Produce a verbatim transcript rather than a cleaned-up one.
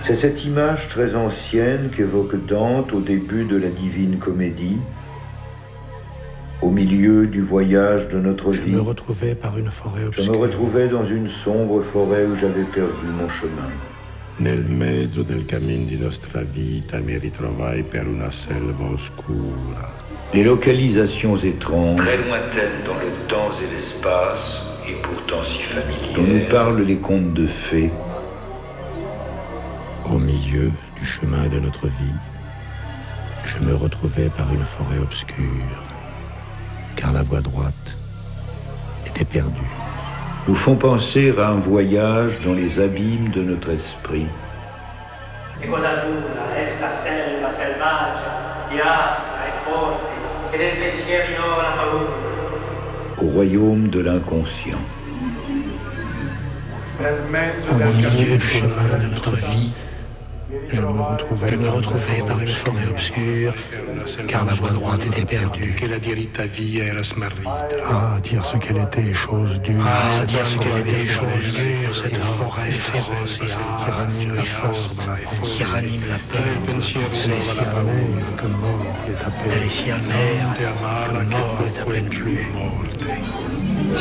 C'est cette image très ancienne qu'évoque Dante au début de la Divine Comédie. Au milieu du voyage de notre Je vie, me retrouvais par une forêt obscure. je me retrouvais dans une sombre forêt où j'avais perdu mon chemin. Nel mezzo del cammin di nostra vita mi ritrovai per una selva oscura. Les localisations étranges, très lointaines dans le temps et l'espace, et pourtant si familières, dont nous parlent les contes de fées. Au milieu du chemin de notre vie, je me retrouvais par une forêt obscure, car la voie droite était perdue. Nous font penser à un voyage dans les abîmes de notre esprit. E cosa dura è la selva selvaggia, di aspra e forte, e del pensiero ignora la paura. Au royaume de l'inconscient. Au milieu du chemin de notre vie, je me retrouvais, je me retrouvais par une forêt obscure, car la voie droite était perdue. Ah, dire ce qu'elle était, chose dure. Ah, dire ce qu'elle était, chose dure, cette forêt féroce et qui ranime la force, qui ranime la peur. C'est si amer que mort est à peine. Elle est si amère que mort est à peine plus.